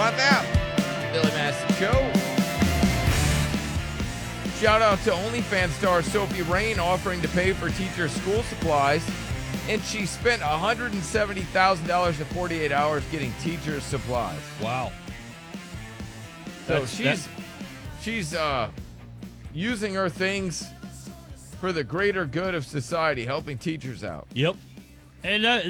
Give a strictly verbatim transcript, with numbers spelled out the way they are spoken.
about that? Billy Madison Show. Shout out to OnlyFans star Sophie Rain offering to pay for teachers' school supplies. And she spent one hundred seventy thousand dollars in forty-eight hours getting teachers' supplies. Wow. So That's- she's that's- she's uh, using her things for the greater good of society, helping teachers out. Yep. And uh,